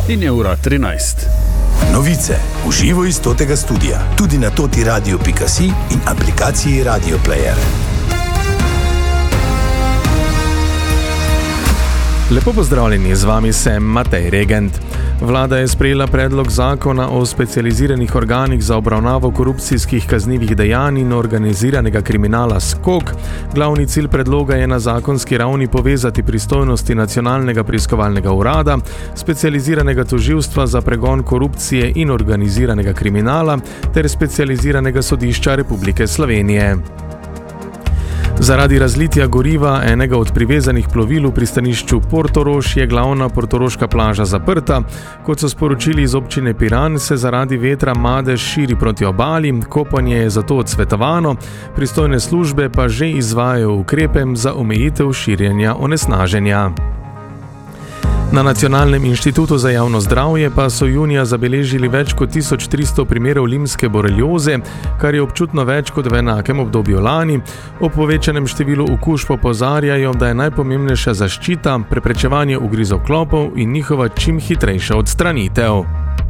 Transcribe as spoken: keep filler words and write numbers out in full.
in je ura trinajst. Novice v živo iz totega studia, tudi na toti radio pika si in aplikaciji Radio Player. Lepo pozdravljeni, z vami sem Matej Regent. Vlada je sprejela predlog zakona o specializiranih organih za obravnavo korupcijskih kaznivih dejanj in organiziranega kriminala S K O K. Glavni cilj predloga je na zakonski ravni povezati pristojnosti Nacionalnega preiskovalnega urada, specializiranega tožilstva za pregon korupcije in organiziranega kriminala ter specializiranega sodišča Republike Slovenije. Zaradi razlitja goriva enega od privezanih plovil v pristanišču Portorož je glavna portoroška plaža zaprta. Kot so sporočili iz občine Piran, se zaradi vetra madež širi proti obali, kopanje je zato odsvetovano, pristojne službe pa že izvajajo ukrepe za omejitev širjenja onesnaženja. Na Nacionalnem inštitutu za javno zdravje pa so junija zabeležili več kot tisoč tristo primerov limske borelioze, kar je občutno več kot v enakem obdobju lani. O povečanem številu okužb opozarjajo, da je najpomembnejša zaščita, preprečevanje ugrizov klopov in njihova čim hitrejša odstranitev.